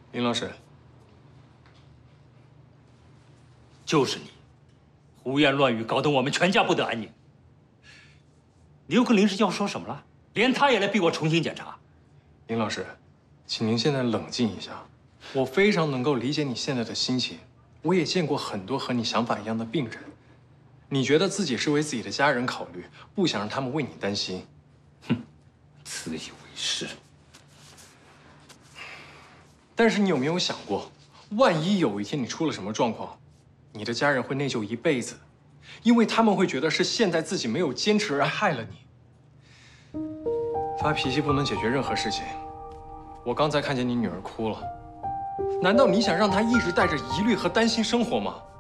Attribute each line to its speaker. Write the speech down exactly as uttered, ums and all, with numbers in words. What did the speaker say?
Speaker 1: 林老师，
Speaker 2: 就是你，胡言乱语，搞得我们全家不得安宁。你又跟林世娇说什么了？连他也来逼我重新检查。
Speaker 1: 林老师，请您现在冷静一下。我非常能够理解你现在的心情，我也见过很多和你想法一样的病人。你觉得自己是为自己的家人考虑，不想让他们为你担心。
Speaker 2: 哼，自以为是。
Speaker 1: 但是你有没有想过，万一有一天你出了什么状况，你的家人会内疚一辈子，因为他们会觉得是现在自己没有坚持而害了你。发脾气不能解决任何事情。我刚才看见你女儿哭了，难道你想让她一直带着疑虑和担心生活吗？